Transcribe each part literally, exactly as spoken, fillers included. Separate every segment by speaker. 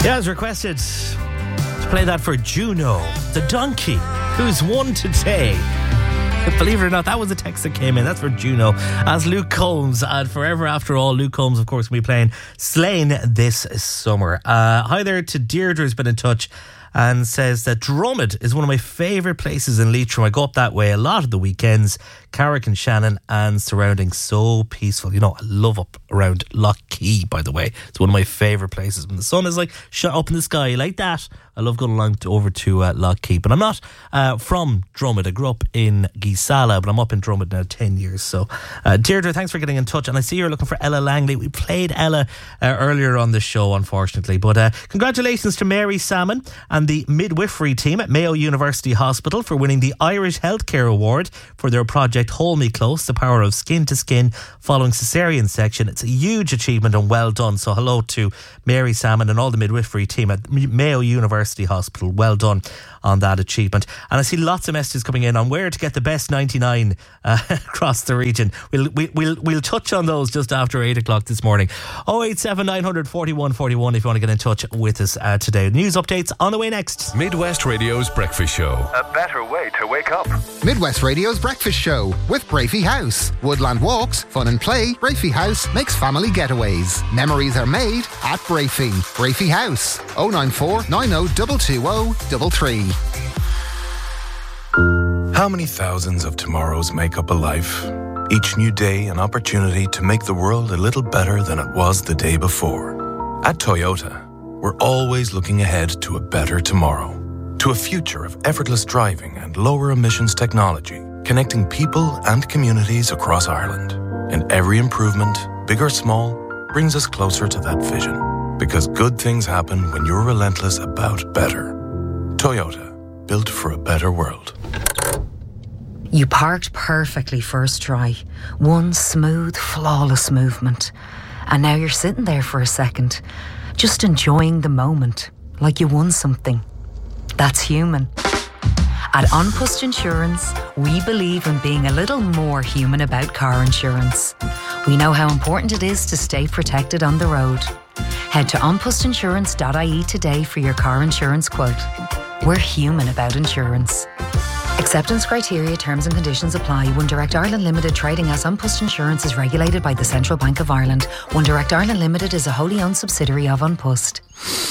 Speaker 1: Yeah, as requested to play that for Juno, the donkey, who's won today. Believe it or not, that was the text that came in. That's for Juno. As Luke Combs, and Forever After All, Luke Combs, of course, will be playing Slane this summer. Uh, hi there to Deirdre, who's been in touch and says that Drummond is one of my favourite places in Leitrim. I go up that way a lot of the weekends. Carrick and Shannon and surrounding, so peaceful. You know, I love up around Lough Key, by the way. It's one of my favourite places. When the sun is like shut up in the sky like that, I love going along to, over to uh, Lough Key. But I'm not uh, from Drummond. I grew up in Geesala, but I'm up in Drummond now ten years. So, uh, Deirdre, thanks for getting in touch. And I see you're looking for Ella Langley. We played Ella uh, earlier on the show, unfortunately. But uh, congratulations to Mary Salmon and the midwifery team at Mayo University Hospital for winning the Irish Healthcare Award for their project Hold Me Close, the power of skin to skin following caesarean section. It's a huge achievement and well done. So hello to Mary Salmon and all the midwifery team at Mayo University Hospital. Well done on that achievement. And I see lots of messages coming in on where to get the best ninety-nine uh, across the region. We'll, we, we'll we'll touch on those just after eight o'clock this morning. oh eight seven nine forty-one forty-one if you want to get in touch with us uh, today. News updates on the way next.
Speaker 2: Midwest Radio's Breakfast Show.
Speaker 3: A better way to wake up.
Speaker 4: Midwest Radio's Breakfast Show with Brafey House. Woodland walks, fun and play. Brafey House makes family getaways. Memories are made at Brafey. Brafey House. oh nine four nine oh two two oh three three.
Speaker 5: How many thousands of tomorrows make up a life? Each new day an opportunity to make the world a little better than it was the day before. At Toyota, we're always looking ahead to a better tomorrow. To a future of effortless driving and lower emissions technology, connecting people and communities across Ireland. And every improvement, big or small, brings us closer to that vision. Because good things happen when you're relentless about better. Toyota, built for a better world.
Speaker 6: You parked perfectly first try. One smooth, flawless movement. And now you're sitting there for a second, just enjoying the moment, like you won something. That's human. At An Post Insurance, we believe in being a little more human about car insurance. We know how important it is to stay protected on the road. Head to an post insurance dot I E today for your car insurance quote. We're human about insurance. Acceptance criteria, terms and conditions apply. One Direct Ireland Limited, trading as An Post Insurance, is regulated by the Central Bank of Ireland. One Direct Ireland Limited is a wholly owned subsidiary of An Post.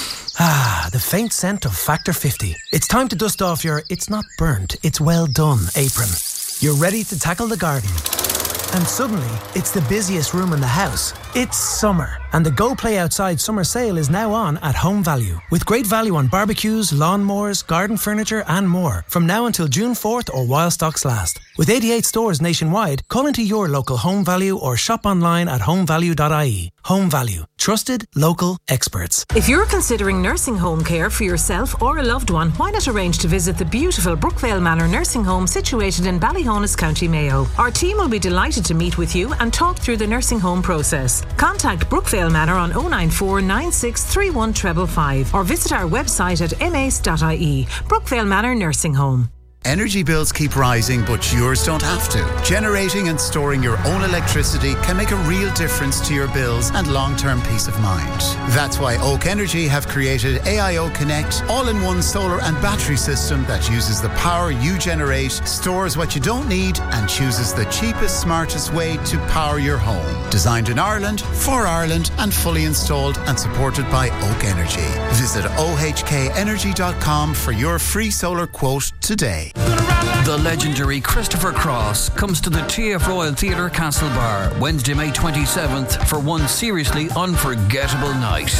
Speaker 7: Ah, the faint scent of Factor fifty. It's time to dust off your "it's not burnt, it's well done" apron. You're ready to tackle the garden. And suddenly, it's the busiest room in the house. It's summer, and the Go Play Outside summer sale is now on at Home Value. With great value on barbecues, lawnmowers, garden furniture and more. From now until June fourth or while stocks last. With eighty-eight stores nationwide, call into your local Home Value or shop online at home value dot I E. Home Value. Trusted, local experts.
Speaker 8: If you're considering nursing home care for yourself or a loved one, why not arrange to visit the beautiful Brookvale Manor Nursing Home situated in Ballyhonus, County Mayo. Our team will be delighted to meet with you and talk through the nursing home process. Contact Brookvale Manor on oh nine four nine six three one five five five or visit our website at m a c e dot I E. Brookvale Manor Nursing Home.
Speaker 9: Energy bills keep rising, but yours don't have to. Generating and storing your own electricity can make a real difference to your bills and long-term peace of mind. That's why Oak Energy have created A I O Connect, all-in-one solar and battery system that uses the power you generate, stores what you don't need, and chooses the cheapest, smartest way to power your home. Designed in Ireland, for Ireland, and fully installed and supported by Oak Energy. Visit o h k energy dot com for your free solar quote today.
Speaker 10: The legendary Christopher Cross comes to the T F Royal Theatre Castlebar Wednesday, May twenty-seventh for one seriously unforgettable night.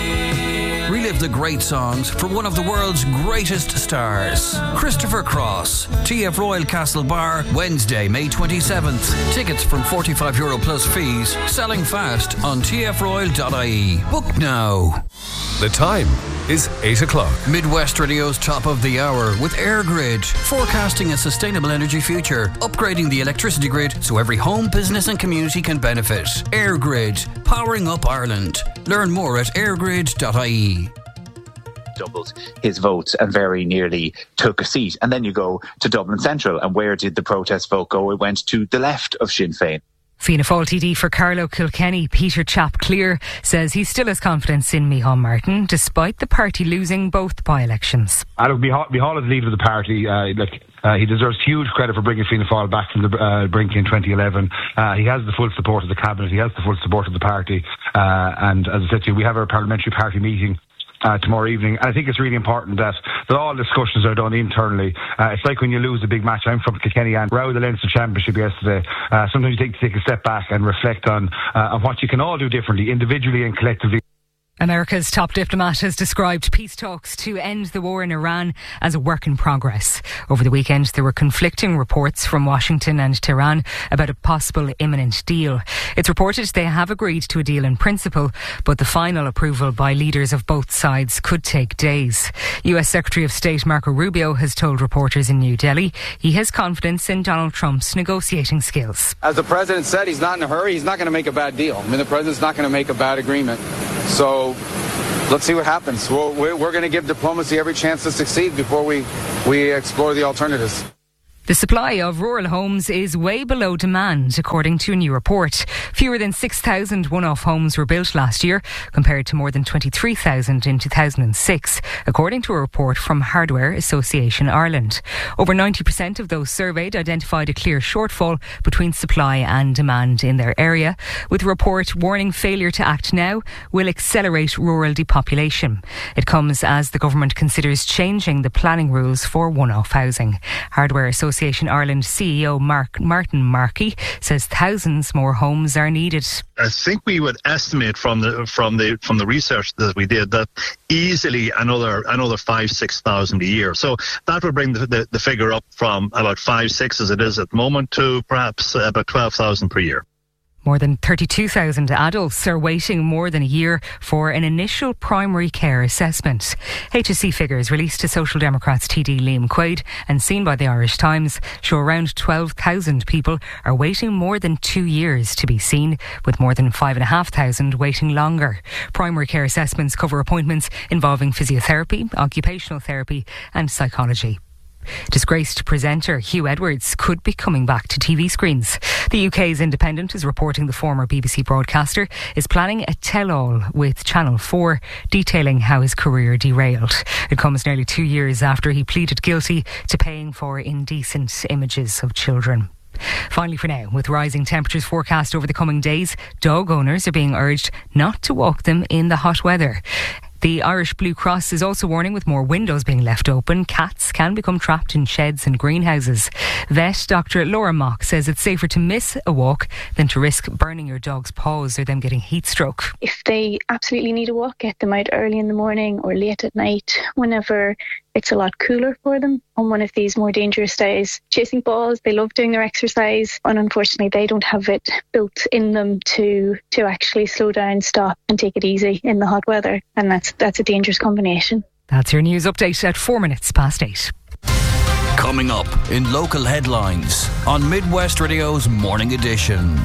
Speaker 10: Relive the great songs from one of the world's greatest stars. Christopher Cross, T F Royal Castlebar, Wednesday, May twenty-seventh. Tickets from forty-five euro plus fees. Selling fast on t f royal dot I E. Book now.
Speaker 2: The time is eight o'clock.
Speaker 10: Midwest Radio's top of the hour with AirGrid, forecasting a sustainable energy future, upgrading the electricity grid so every home, business and community can benefit. AirGrid, powering up Ireland. Learn more at air grid dot I E.
Speaker 11: Doubled his votes and very nearly took a seat. And then you go to Dublin Central, and where did the protest vote go? It went to the left of Sinn Féin.
Speaker 6: Fianna Fáil T D for Carlow Kilkenny, Peter Chapclear, says he still has confidence in Micheál Martin despite the party losing both by-elections.
Speaker 12: I look, Micheál is leader of the party. Uh, look, uh, he deserves huge credit for bringing Fianna Fáil back from the uh, brink in twenty eleven. Uh, he has the full support of the cabinet. He has the full support of the party. Uh, and as I said to you, we have our parliamentary party meeting Uh, tomorrow evening. And I think it's really important that, that all discussions are done internally. Uh, it's like when you lose a big match. I'm from Kilkenny and we're out of the Leinster Championship yesterday. Uh, sometimes you take to take a step back and reflect on, uh, on what you can all do differently, individually and collectively.
Speaker 6: America's top diplomat has described peace talks to end the war in Iran as a work in progress. Over the weekend, there were conflicting reports from Washington and Tehran about a possible imminent deal. It's reported they have agreed to a deal in principle, but the final approval by leaders of both sides could take days. U S Secretary of State Marco Rubio has told reporters in New Delhi he has confidence in Donald Trump's negotiating skills.
Speaker 13: As the president said, he's not in a hurry. He's not going to make a bad deal. I mean, the president's not going to make a bad agreement. So let's see what happens. We're, we're going to give diplomacy every chance to succeed before we, we explore the alternatives.
Speaker 6: The supply of rural homes is way below demand, according to a new report. Fewer than six thousand one-off homes were built last year, compared to more than twenty-three thousand in two thousand six, according to a report from Hardware Association Ireland. Over ninety percent of those surveyed identified a clear shortfall between supply and demand in their area, with the report warning failure to act now will accelerate rural depopulation. It comes as the government considers changing the planning rules for one-off housing. Hardware Association Ireland C E O Mark, Martin Markey says thousands more homes are needed.
Speaker 14: I think we would estimate from the from the from the research that we did that easily another another five six thousand a year. So that would bring the, the, the figure up from about five six as it is at the moment to perhaps about twelve thousand per year.
Speaker 6: More than thirty-two thousand adults are waiting more than a year for an initial primary care assessment. H S C figures released to Social Democrats T D Liam Quaid and seen by the Irish Times show around twelve thousand people are waiting more than two years to be seen, with more than five thousand five hundred waiting longer. Primary care assessments cover appointments involving physiotherapy, occupational therapy and psychology. Disgraced presenter Hugh Edwards could be coming back to T V screens. The U K's Independent is reporting the former B B C broadcaster is planning a tell-all with Channel four detailing how his career derailed. It comes nearly two years after he pleaded guilty to paying for indecent images of children. Finally for now, with rising temperatures forecast over the coming days, dog owners are being urged not to walk them in the hot weather. The Irish Blue Cross is also warning with more windows being left open, cats can become trapped in sheds and greenhouses. Vet Doctor Laura Mock says it's safer to miss a walk than to risk burning your dog's paws or them getting heat stroke.
Speaker 15: If they absolutely need a walk, get them out early in the morning or late at night, whenever it's a lot cooler for them on one of these more dangerous days. Chasing balls, they love doing their exercise, and unfortunately they don't have it built in them to to actually slow down, stop and take it easy in the hot weather, and that's that's a dangerous combination.
Speaker 6: That's your news update at four minutes past eight.
Speaker 10: Coming up in local headlines on Midwest Radio's Morning Edition.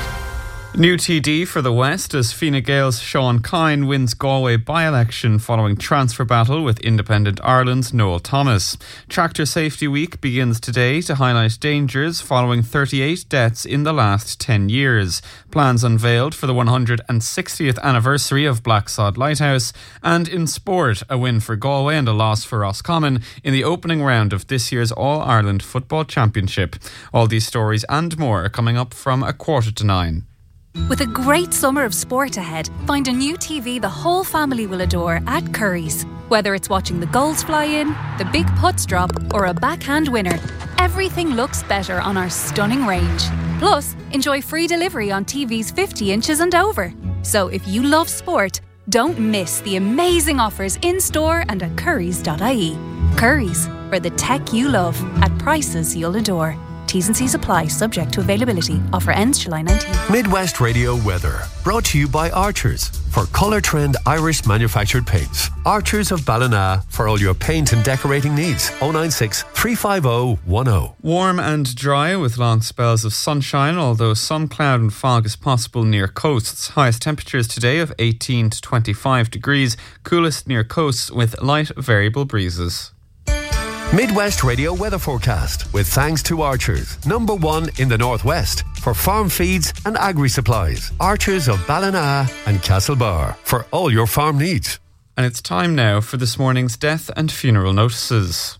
Speaker 16: New T D for the West as Fine Gael's Sean Kine wins Galway by-election following transfer battle with Independent Ireland's Noel Thomas. Tractor Safety Week begins today to highlight dangers following thirty-eight deaths in the last ten years. Plans unveiled for the one hundred sixtieth anniversary of Blacksod Lighthouse. And in sport, a win for Galway and a loss for Roscommon in the opening round of this year's All-Ireland Football Championship. All these stories and more are coming up from a quarter to nine.
Speaker 17: With a great summer of sport ahead, find a new T V the whole family will adore at Curry's. Whether it's watching the goals fly in, the big putts drop, or a backhand winner, everything looks better on our stunning range. Plus, enjoy free delivery on T Vs fifty inches and over. So if you love sport, don't miss the amazing offers in-store and at currys dot I E. Curry's, for the tech you love, at prices you'll adore. T's and C's apply, subject to availability. Offer ends July nineteenth.
Speaker 18: Midwest Radio weather, brought to you by Archers for Colour Trend Irish manufactured paints. Archers of Ballina for all your paint and decorating needs. oh nine six, three five oh, one oh.
Speaker 16: Warm and dry with long spells of sunshine, although some cloud and fog is possible near coasts. Highest temperatures today of eighteen to twenty-five degrees, coolest near coasts with light variable breezes.
Speaker 18: Midwest Radio weather forecast with thanks to Archers, number one in the Northwest for farm feeds and agri-supplies. Archers of Ballina and Castlebar for all your farm needs.
Speaker 16: And it's time now for this morning's death and funeral notices.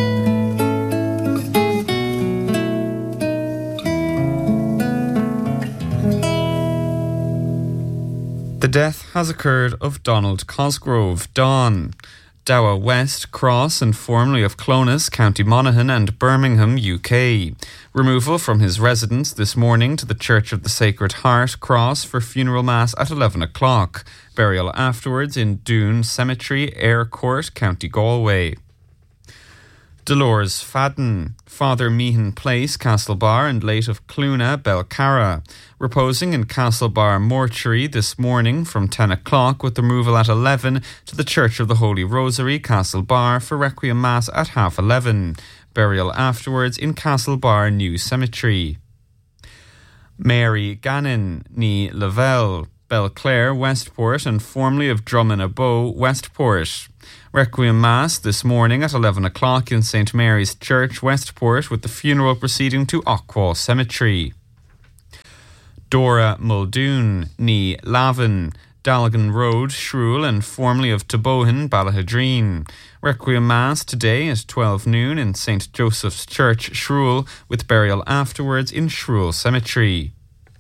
Speaker 16: The death has occurred of Donald Cosgrove, Don, Dowa West, Cross, and formerly of Clones, County Monaghan and Birmingham, U K. Removal from his residence this morning to the Church of the Sacred Heart, Cross, for funeral mass at eleven o'clock. Burial afterwards in Doon Cemetery, Ayr Court, County Galway. Dolores Fadden, Father Meehan Place, Castlebar, and late of Cluna, Belcarra, reposing in Castlebar Mortuary this morning from ten o'clock, with removal at eleven to the Church of the Holy Rosary, Castlebar, for Requiem Mass at half eleven. Burial afterwards in Castlebar New Cemetery. Mary Gannon, ní Lavelle, Belclare, Westport, and formerly of Drummond-Abo, Westport. Requiem Mass this morning at eleven o'clock in Saint Mary's Church, Westport, with the funeral proceeding to Ockwall Cemetery. Dora Muldoon, ní Lavin, Dalgan Road, Shrule, and formerly of Tabohin, Ballahadreen. Requiem Mass today at twelve noon in Saint Joseph's Church, Shrule, with burial afterwards in Shrule Cemetery.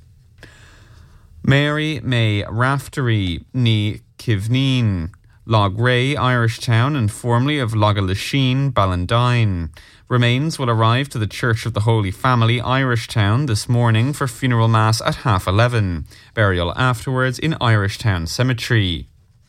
Speaker 16: Mary May Raftery, ní Kivneen, Logray, Irishtown, and formerly of Logalasheen, Ballandine. Remains will arrive to the Church of the Holy Family, Irishtown, this morning for funeral mass at half eleven. Burial afterwards in Irishtown Cemetery.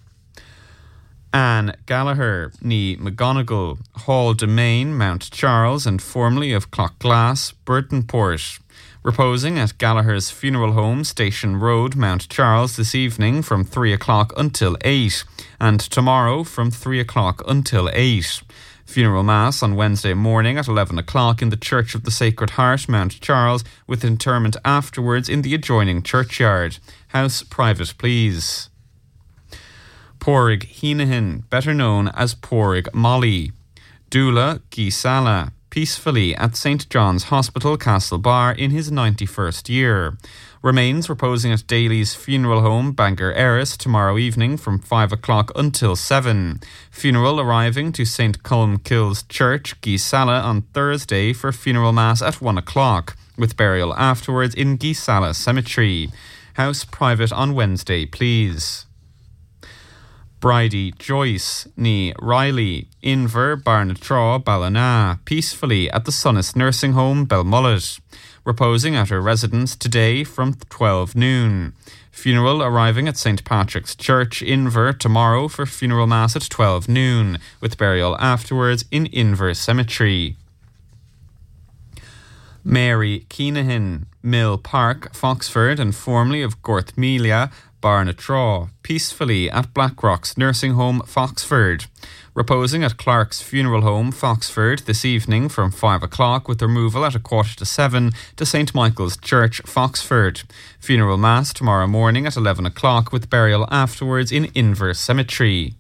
Speaker 16: Anne Gallagher, ní McGonigal, Hall Domain, Mount Charles, and formerly of Clockglass, Burtonport. Reposing at Gallagher's Funeral Home, Station Road, Mount Charles, this evening from three o'clock until eight, and tomorrow from three o'clock until eight. Funeral Mass on Wednesday morning at eleven o'clock in the Church of the Sacred Heart, Mount Charles, with interment afterwards in the adjoining churchyard. House private, please. Porrig Heenahan, better known as Porrig Molly. Dula Gisala, peacefully at Saint John's Hospital, Castlebar, in his ninety-first year. Remains reposing at Daly's Funeral Home, Bangor Erris, tomorrow evening from five o'clock until seven. Funeral arriving to Saint Colmkill's Church, Gisala, on Thursday for funeral mass at one o'clock, with burial afterwards in Gisala Cemetery. House private on Wednesday, please. Bridie Joyce, ní Riley, Inver, Barnatraw, Ballina, peacefully at the Sunnis Nursing Home, Belmullet. Reposing at her residence today from twelve noon. Funeral arriving at Saint Patrick's Church, Inver, tomorrow for funeral mass at twelve noon, with burial afterwards in Inver Cemetery. Mary Keenahan, Mill Park, Foxford, and formerly of Gorthmelia, Barnatraw, peacefully at Blackrock's Nursing Home, Foxford. Reposing at Clark's Funeral Home, Foxford, this evening from five o'clock, with removal at a quarter to seven to Saint Michael's Church, Foxford. Funeral Mass tomorrow morning at eleven o'clock, with burial afterwards in Inver Cemetery.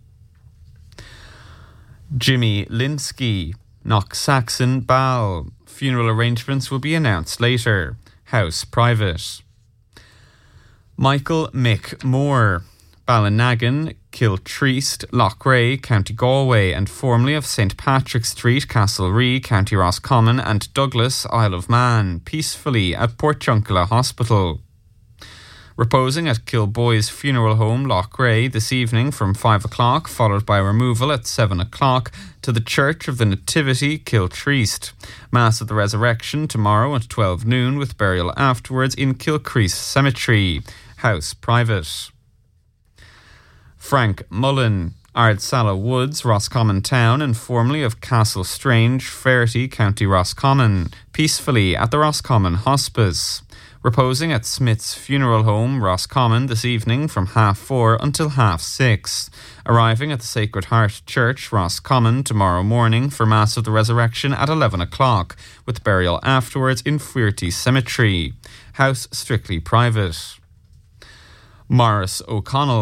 Speaker 16: Jimmy Linsky, Knock Saxon, Ball. Funeral arrangements will be announced later. House private. Michael Mick Moore, Ballinagan, Kiltreast, Loughrea, County Galway, and formerly of Saint Patrick's Street, Castlerea, County Roscommon, and Douglas, Isle of Man, peacefully at Portjunkela Hospital. Reposing at Kilboy's Funeral Home, Loughrea, this evening from five o'clock, followed by removal at seven o'clock to the Church of the Nativity, Kiltreast. Mass of the Resurrection tomorrow at twelve noon, with burial afterwards in Kilcrease Cemetery. House private. Frank Mullen, Ardsala Woods, Roscommon Town, and formerly of Castle Strange, Fairty, County Roscommon, peacefully at the Roscommon Hospice. Reposing at Smith's Funeral Home, Roscommon, this evening from half four until half six. Arriving at the Sacred Heart Church, Roscommon, tomorrow morning for Mass of the Resurrection at eleven o'clock, with burial afterwards in Fuirty Cemetery. House strictly private. Morris O'Connell,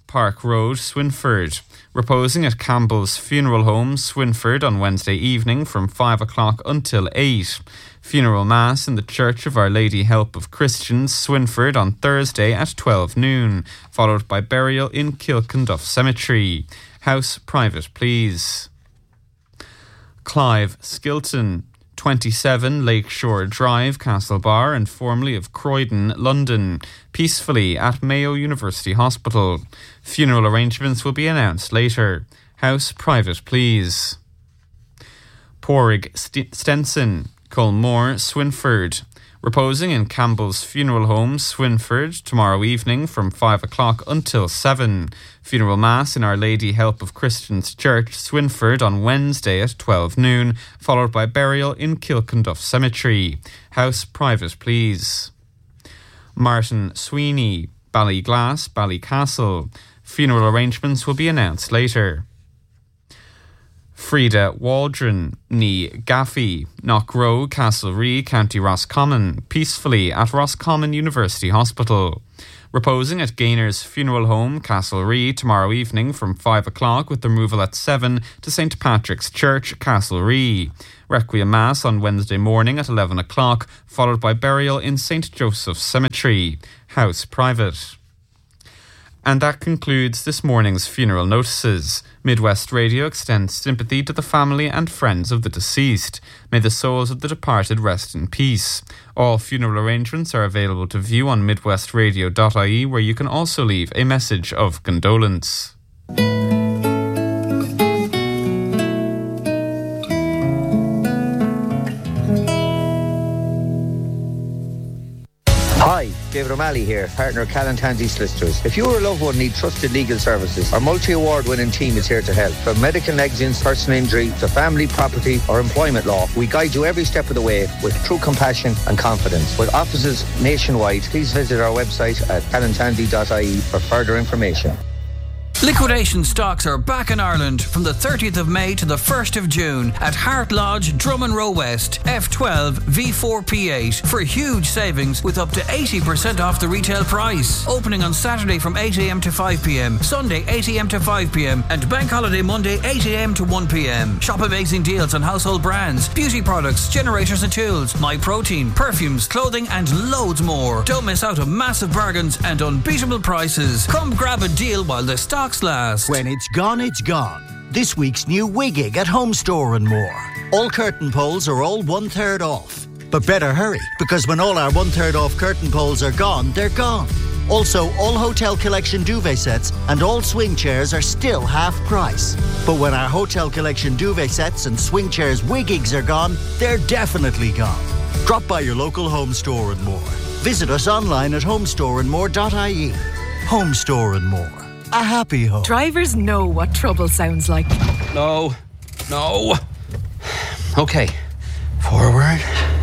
Speaker 16: Park Road, Swinford. Reposing at Campbell's Funeral Home, Swinford on Wednesday evening from five o'clock until eight. Funeral Mass in the Church of Our Lady Help of Christians, Swinford on Thursday at twelve noon, followed by burial in Kilkenduff Cemetery. House private, please. Clive Skilton, twenty-seven Lakeshore Drive, Castlebar, and formerly of Croydon, London, peacefully at Mayo University Hospital. Funeral arrangements will be announced later. House private, please. Porrig St- Stenson, Culmore, Swinford. Reposing in Campbell's Funeral Home, Swinford, tomorrow evening from five o'clock until seven. Funeral Mass in Our Lady Help of Christians Church, Swinford on Wednesday at twelve noon, followed by burial in Kilkenduff Cemetery. House private, please. Martin Sweeney, Ballyglass, Ballycastle. Funeral arrangements will be announced later. Frida Waldron, ní Gaffey, Knockrow, Castlerea, County Roscommon, peacefully at Roscommon University Hospital. Reposing at Gainer's Funeral Home, Castlerea, tomorrow evening from five o'clock with the removal at seven to Saint Patrick's Church, Castlerea. Requiem Mass on Wednesday morning at eleven o'clock, followed by burial in Saint Joseph's Cemetery. House private. And that concludes this morning's funeral notices. Midwest Radio extends sympathy to the family and friends of the deceased. May the souls of the departed rest in peace. All funeral arrangements are available to view on midwest radio dot I E, where you can also leave a message of condolence.
Speaker 19: Hi, David O'Malley here, partner of Callan Tansey Solicitors. If you or a loved one need trusted legal services, our multi-award winning team is here to help. From medical negligence, personal injury, to family, property or employment law, we guide you every step of the way with true compassion and confidence. With offices nationwide, please visit our website at callan tansey dot I E for further information.
Speaker 10: Liquidation stocks are back in Ireland from the thirtieth of May to the first of June at Hart Lodge, Drummond Row West, F twelve V four P eight for huge savings with up to eighty percent off the retail price. Opening on Saturday from eight a.m. to five p.m, Sunday eight a.m. to five p.m, and Bank Holiday Monday eight a.m. to one p.m. Shop amazing deals on household brands, beauty products, generators and tools, My Protein, perfumes, clothing and loads more. Don't miss out on massive bargains and unbeatable prices. Come grab a deal while the stock last.
Speaker 20: When it's gone, it's gone. This week's new Wiggig at Home Store and More. All curtain poles are all one third off. But better hurry, because when all our one third off curtain poles are gone, they're gone. Also, all Hotel Collection duvet sets and all swing chairs are still half price. But when our Hotel Collection duvet sets and swing chairs Wiggigs are gone, they're definitely gone. Drop by your local Home Store and More. Visit us online at home store and more dot I E. Home Store and More. A happy home.
Speaker 21: Drivers know what trouble sounds like.
Speaker 22: No. No. Okay. Forward.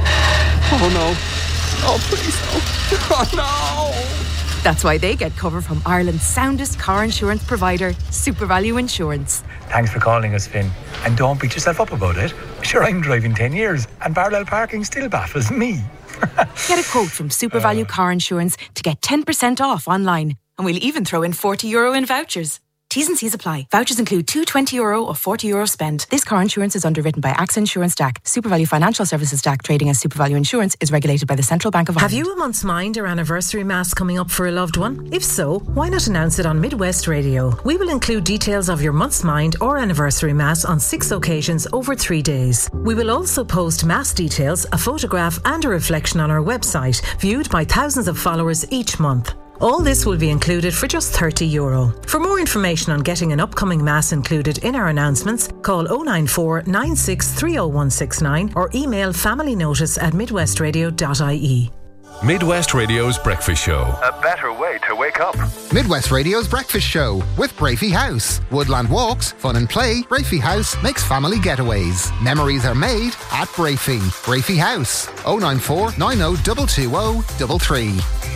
Speaker 22: Oh, no. Oh, please, no. Oh, no.
Speaker 21: That's why they get cover from Ireland's soundest car insurance provider, SuperValu Insurance.
Speaker 23: Thanks for calling us, Finn. And don't beat yourself up about it. Sure, I'm driving ten years and parallel parking still baffles me.
Speaker 21: Get a quote from SuperValu uh. Car Insurance to get ten percent off online. And we'll even throw in forty euro in vouchers. T's and C's apply. Vouchers include two twenty euro or forty euro spend. This car insurance is underwritten by A X A Insurance D A C. SuperValu Financial Services D A C, trading as SuperValu Insurance, is regulated by the Central Bank of Ireland.
Speaker 8: Have you a month's mind or anniversary mass coming up for a loved one? If so, why not announce it on Midwest Radio? We will include details of your month's mind or anniversary mass on six occasions over three days. We will also post mass details, a photograph and a reflection on our website, viewed by thousands of followers each month. All this will be included for just thirty euro. For more information on getting an upcoming mass included in our announcements, call oh nine four, nine six three oh one six nine or email familynotice at midwest radio dot I E.
Speaker 2: Midwest Radio's Breakfast Show.
Speaker 3: A better way to wake up.
Speaker 4: Midwest Radio's Breakfast Show with Brafey House. Woodland walks, fun and play. Brafey House makes family getaways. Memories are made at Brafey. Brafey House. oh nine four, nine oh two two oh three three.